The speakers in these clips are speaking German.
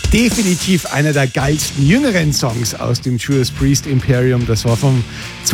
Definitiv einer der geilsten jüngeren Songs aus dem Judas Priest Imperium. Das war vom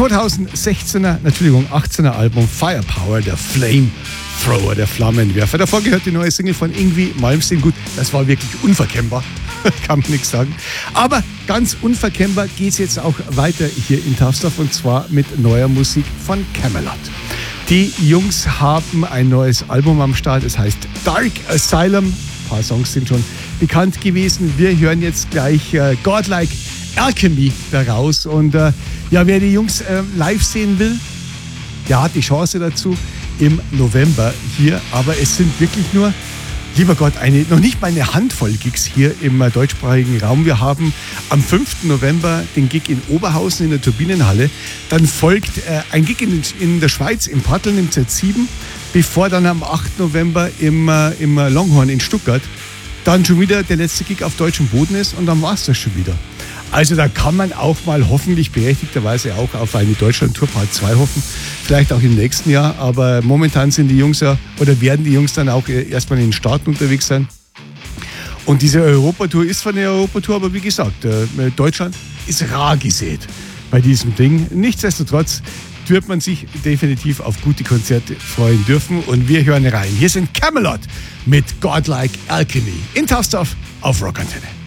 18er Album Firepower, der Flamethrower, der Flammenwerfer. Davor gehört die neue Single von Yngwie Malmsteen. Gut, das war wirklich unverkennbar, kann man nichts sagen. Aber ganz unverkennbar geht es jetzt auch weiter hier in Tafsdorf, und zwar mit neuer Musik von Kamelot. Die Jungs haben ein neues Album am Start, es heißt Dark Asylum. Ein paar Songs sind schon bekannt gewesen. Wir hören jetzt gleich Godlike Alchemy daraus. Und wer die Jungs live sehen will, der hat die Chance dazu im November hier. Aber es sind wirklich nur, lieber Gott, noch nicht mal eine Handvoll Gigs hier im deutschsprachigen Raum. Wir haben am 5. November den Gig in Oberhausen in der Turbinenhalle. Dann folgt ein Gig in der Schweiz, im Patteln im Z7, bevor dann am 8. November im Longhorn in Stuttgart dann schon wieder der letzte Gig auf deutschem Boden ist, und dann war es das schon wieder. Also da kann man auch mal hoffentlich berechtigterweise auch auf eine Deutschland-Tour Part 2 hoffen, vielleicht auch im nächsten Jahr, aber momentan sind die Jungs werden die Jungs dann auch erstmal in den Staaten unterwegs sein. Und diese Europatour ist zwar eine Europatour, aber wie gesagt, Deutschland ist rar gesät bei diesem Ding. Nichtsdestotrotz wird man sich definitiv auf gute Konzerte freuen dürfen, und wir hören rein. Hier sind Kamelot mit Godlike Alchemy in Tafsdorf auf Rockantenne.